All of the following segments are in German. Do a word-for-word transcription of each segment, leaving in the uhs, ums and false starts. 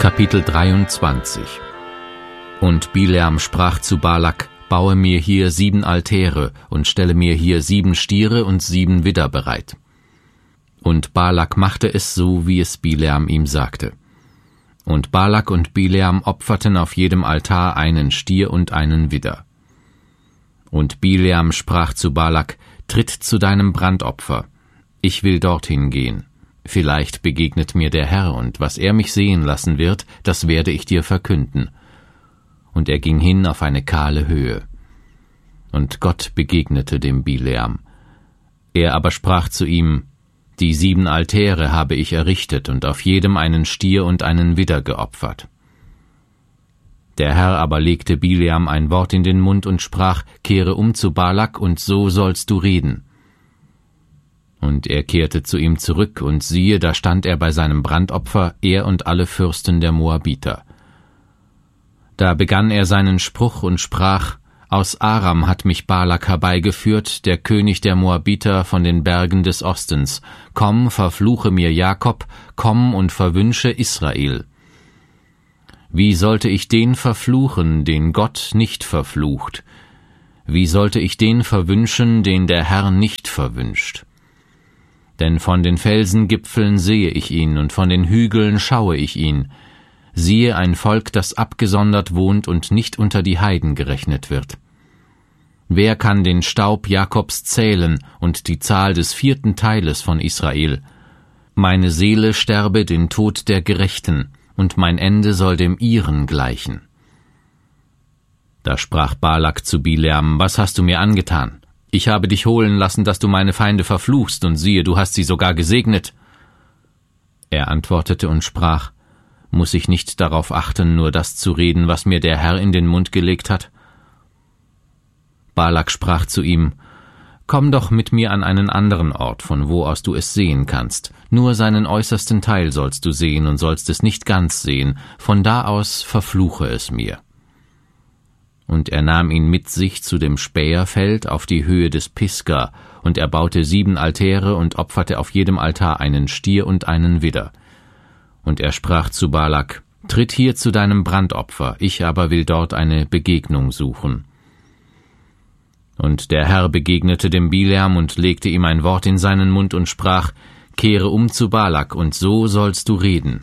Kapitel dreiundzwanzig. Und Bileam sprach zu Balak: Baue mir hier sieben Altäre und stelle mir hier sieben Stiere und sieben Widder bereit. Und Balak machte es so, wie es Bileam ihm sagte. Und Balak und Bileam opferten auf jedem Altar einen Stier und einen Widder. Und Bileam sprach zu Balak: Tritt zu deinem Brandopfer, ich will dorthin gehen. Vielleicht begegnet mir der Herr, und was er mich sehen lassen wird, das werde ich dir verkünden. Und er ging hin auf eine kahle Höhe. Und Gott begegnete dem Bileam. Er aber sprach zu ihm: Die sieben Altäre habe ich errichtet und auf jedem einen Stier und einen Widder geopfert. Der Herr aber legte Bileam ein Wort in den Mund und sprach: Kehre um zu Balak, und so sollst du reden. Und er kehrte zu ihm zurück, und siehe, da stand er bei seinem Brandopfer, er und alle Fürsten der Moabiter. Da begann er seinen Spruch und sprach: Aus Aram hat mich Balak herbeigeführt, der König der Moabiter von den Bergen des Ostens. Komm, verfluche mir Jakob, komm und verwünsche Israel. Wie sollte ich den verfluchen, den Gott nicht verflucht? Wie sollte ich den verwünschen, den der Herr nicht verwünscht? Denn von den Felsengipfeln sehe ich ihn, und von den Hügeln schaue ich ihn. Siehe, ein Volk, das abgesondert wohnt und nicht unter die Heiden gerechnet wird. Wer kann den Staub Jakobs zählen und die Zahl des vierten Teiles von Israel? Meine Seele sterbe den Tod der Gerechten, und mein Ende soll dem ihren gleichen. Da sprach Balak zu Bileam: Was hast du mir angetan? Ich habe dich holen lassen, dass du meine Feinde verfluchst, und siehe, du hast sie sogar gesegnet. Er antwortete und sprach: Muss ich nicht darauf achten, nur das zu reden, was mir der Herr in den Mund gelegt hat? Balak sprach zu ihm: Komm doch mit mir an einen anderen Ort, von wo aus du es sehen kannst. Nur seinen äußersten Teil sollst du sehen und sollst es nicht ganz sehen. Von da aus verfluche es mir. Und er nahm ihn mit sich zu dem Späherfeld auf die Höhe des Pisga, und er baute sieben Altäre und opferte auf jedem Altar einen Stier und einen Widder. Und er sprach zu Balak: Tritt hier zu deinem Brandopfer, ich aber will dort eine Begegnung suchen. Und der Herr begegnete dem Bileam und legte ihm ein Wort in seinen Mund und sprach: Kehre um zu Balak, und so sollst du reden.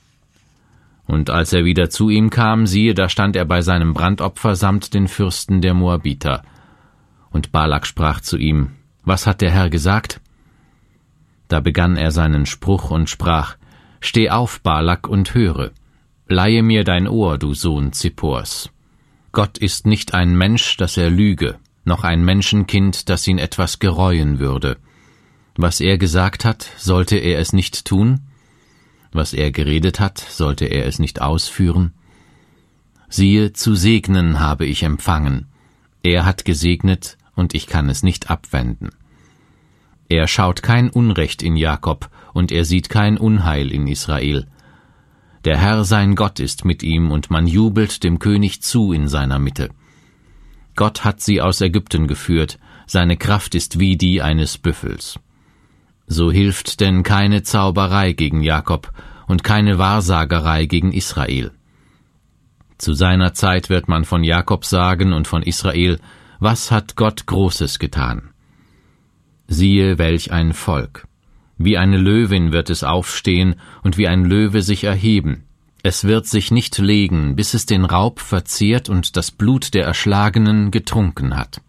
Und als er wieder zu ihm kam, siehe, da stand er bei seinem Brandopfer samt den Fürsten der Moabiter. Und Balak sprach zu ihm: Was hat der Herr gesagt? Da begann er seinen Spruch und sprach: Steh auf, Balak, und höre. Leihe mir dein Ohr, du Sohn Zippors. Gott ist nicht ein Mensch, dass er lüge, noch ein Menschenkind, das ihn etwas gereuen würde. Was er gesagt hat, sollte er es nicht tun? Was er geredet hat, sollte er es nicht ausführen? Siehe, zu segnen habe ich empfangen. Er hat gesegnet, und ich kann es nicht abwenden. Er schaut kein Unrecht in Jakob, und er sieht kein Unheil in Israel. Der Herr sein Gott ist mit ihm, und man jubelt dem König zu in seiner Mitte. Gott hat sie aus Ägypten geführt, seine Kraft ist wie die eines Büffels. So hilft denn keine Zauberei gegen Jakob und keine Wahrsagerei gegen Israel. Zu seiner Zeit wird man von Jakob sagen und von Israel: Was hat Gott Großes getan? Siehe, welch ein Volk! Wie eine Löwin wird es aufstehen und wie ein Löwe sich erheben. Es wird sich nicht legen, bis es den Raub verzehrt und das Blut der Erschlagenen getrunken hat.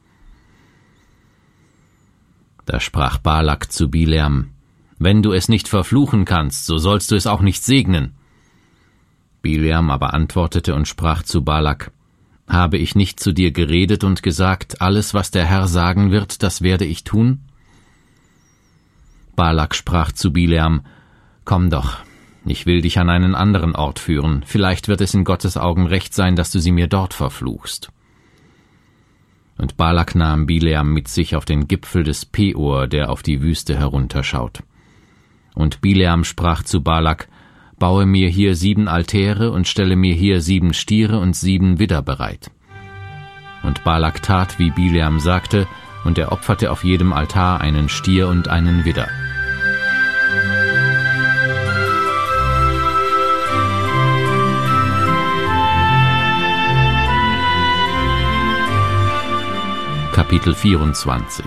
Da sprach Balak zu Bileam: Wenn du es nicht verfluchen kannst, so sollst du es auch nicht segnen. Bileam aber antwortete und sprach zu Balak: Habe ich nicht zu dir geredet und gesagt, alles, was der Herr sagen wird, das werde ich tun? Balak sprach zu Bileam: Komm doch, ich will dich an einen anderen Ort führen, vielleicht wird es in Gottes Augen recht sein, dass du sie mir dort verfluchst. Und Balak nahm Bileam mit sich auf den Gipfel des Peor, der auf die Wüste herunterschaut. Und Bileam sprach zu Balak: Baue mir hier sieben Altäre und stelle mir hier sieben Stiere und sieben Widder bereit. Und Balak tat, wie Bileam sagte, und er opferte auf jedem Altar einen Stier und einen Widder. Kapitel vierundzwanzig.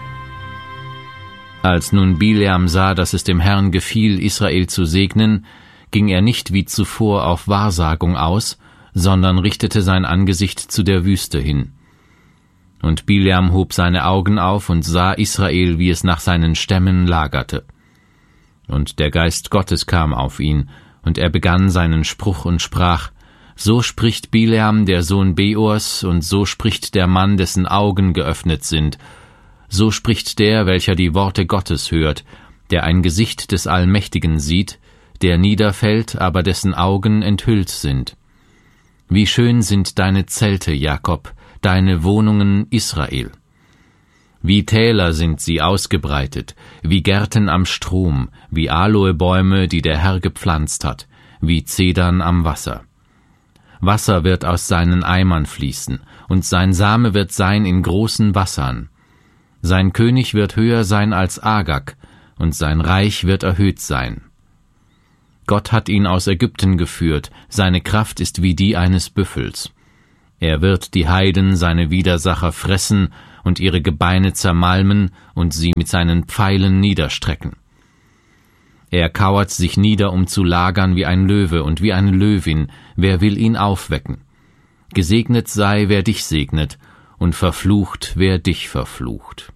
Als nun Bileam sah, dass es dem Herrn gefiel, Israel zu segnen, ging er nicht wie zuvor auf Wahrsagung aus, sondern richtete sein Angesicht zu der Wüste hin. Und Bileam hob seine Augen auf und sah Israel, wie es nach seinen Stämmen lagerte. Und der Geist Gottes kam auf ihn, und er begann seinen Spruch und sprach: So spricht Bileam, der Sohn Beors, und so spricht der Mann, dessen Augen geöffnet sind. So spricht der, welcher die Worte Gottes hört, der ein Gesicht des Allmächtigen sieht, der niederfällt, aber dessen Augen enthüllt sind. Wie schön sind deine Zelte, Jakob, deine Wohnungen, Israel. Wie Täler sind sie ausgebreitet, wie Gärten am Strom, wie Aloebäume, die der Herr gepflanzt hat, wie Zedern am Wasser. Wasser wird aus seinen Eimern fließen, und sein Same wird sein in großen Wassern. Sein König wird höher sein als Agag, und sein Reich wird erhöht sein. Gott hat ihn aus Ägypten geführt, seine Kraft ist wie die eines Büffels. Er wird die Heiden, seine Widersacher, fressen und ihre Gebeine zermalmen und sie mit seinen Pfeilen niederstrecken. Er kauert sich nieder, um zu lagern wie ein Löwe und wie eine Löwin, wer will ihn aufwecken? Gesegnet sei, wer dich segnet, und verflucht, wer dich verflucht.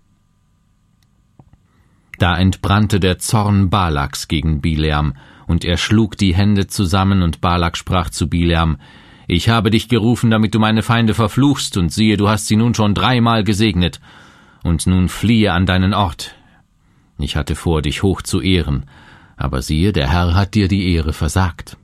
Da entbrannte der Zorn Balaks gegen Bileam, und er schlug die Hände zusammen, und Balak sprach zu Bileam: Ich habe dich gerufen, damit du meine Feinde verfluchst, und siehe, du hast sie nun schon dreimal gesegnet, und nun fliehe an deinen Ort. Ich hatte vor, dich hoch zu ehren, aber siehe, der Herr hat dir die Ehre versagt.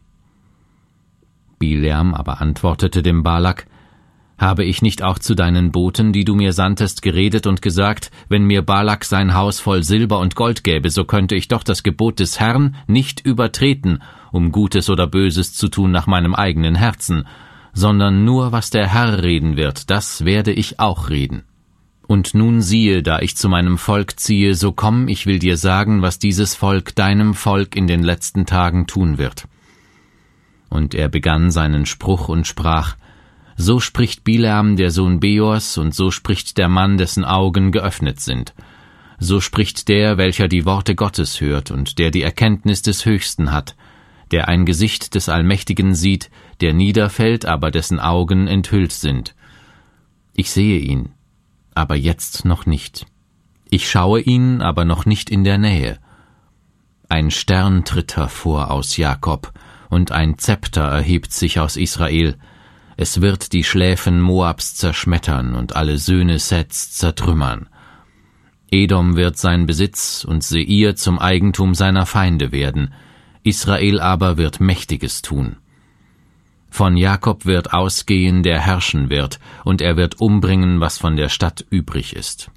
Bileam aber antwortete dem Balak: Habe ich nicht auch zu deinen Boten, die du mir sandtest, geredet und gesagt, wenn mir Balak sein Haus voll Silber und Gold gäbe, so könnte ich doch das Gebot des Herrn nicht übertreten, um Gutes oder Böses zu tun nach meinem eigenen Herzen, sondern nur, was der Herr reden wird, das werde ich auch reden. Und nun siehe, da ich zu meinem Volk ziehe, so komm, ich will dir sagen, was dieses Volk deinem Volk in den letzten Tagen tun wird. Und er begann seinen Spruch und sprach: So spricht Bileam, der Sohn Beors, und so spricht der Mann, dessen Augen geöffnet sind. So spricht der, welcher die Worte Gottes hört und der die Erkenntnis des Höchsten hat, der ein Gesicht des Allmächtigen sieht, der niederfällt, aber dessen Augen enthüllt sind. Ich sehe ihn, aber jetzt noch nicht. Ich schaue ihn, aber noch nicht in der Nähe. Ein Stern tritt hervor aus Jakob, und ein Zepter erhebt sich aus Israel. Es wird die Schläfen Moabs zerschmettern und alle Söhne Seths zertrümmern. Edom wird sein Besitz und Seir zum Eigentum seiner Feinde werden. Israel aber wird Mächtiges tun. Von Jakob wird ausgehen, der herrschen wird, und er wird umbringen, was von der Stadt übrig ist.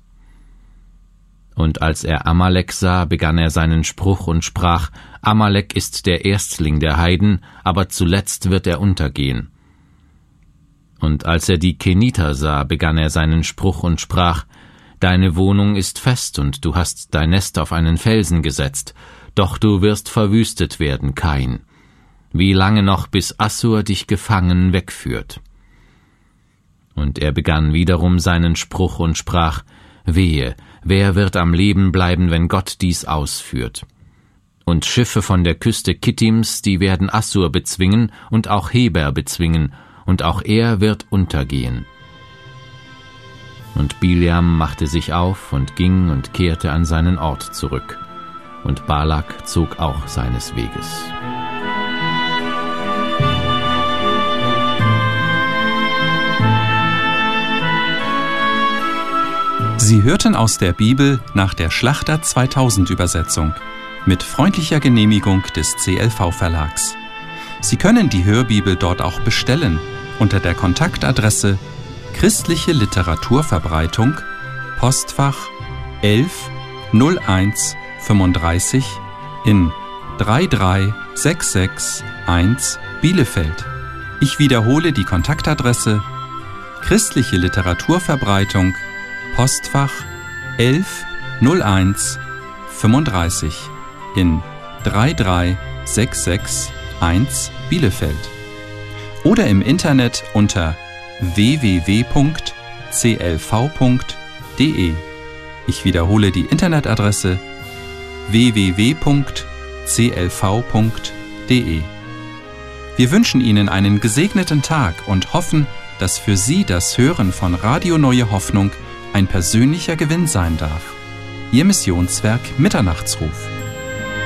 Und als er Amalek sah, begann er seinen Spruch und sprach: Amalek ist der Erstling der Heiden, aber zuletzt wird er untergehen. Und als er die Keniter sah, begann er seinen Spruch und sprach: Deine Wohnung ist fest, und du hast dein Nest auf einen Felsen gesetzt, doch du wirst verwüstet werden, Kain. Wie lange noch, bis Assur dich gefangen wegführt? Und er begann wiederum seinen Spruch und sprach: Wehe, wer wird am Leben bleiben, wenn Gott dies ausführt? Und Schiffe von der Küste Kittims, die werden Assur bezwingen und auch Heber bezwingen, und auch er wird untergehen. Und Bileam machte sich auf und ging und kehrte an seinen Ort zurück, und Balak zog auch seines Weges. Sie hörten aus der Bibel nach der Schlachter zweitausend Übersetzung mit freundlicher Genehmigung des C L V-Verlags. Sie können die Hörbibel dort auch bestellen unter der Kontaktadresse Christliche Literaturverbreitung, Postfach elf null eins fünfunddreißig in drei drei sechs sechs eins Bielefeld. Ich wiederhole die Kontaktadresse: Christliche Literaturverbreitung, Postfach elf null eins fünfunddreißig in drei drei sechs sechs eins Bielefeld. Oder im Internet unter w w w punkt c l v punkt de. Ich wiederhole die Internetadresse w w w punkt c l v punkt de. Wir wünschen Ihnen einen gesegneten Tag und hoffen, dass für Sie das Hören von Radio Neue Hoffnung ein persönlicher Gewinn sein darf. Ihr Missionswerk Mitternachtsruf.